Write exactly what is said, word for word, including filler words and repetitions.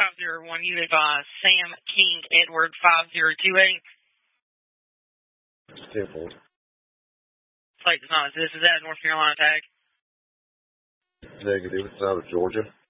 five zero one, you advise Sam King Edward five zero two eight. Tenfold. Plate does not exist. Is that a North Carolina tag? Negative. It's out of Georgia.